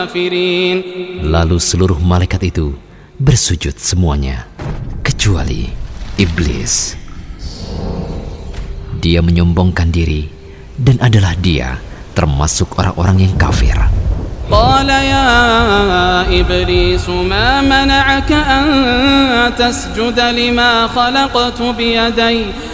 Lalu seluruh malaikat itu bersujud semuanya, kecuali iblis. Dia menyombongkan diri dan adalah dia termasuk orang-orang yang kafir. Qala ya iblis ma mana'aka an tasjuda lima khalaqtu biyadai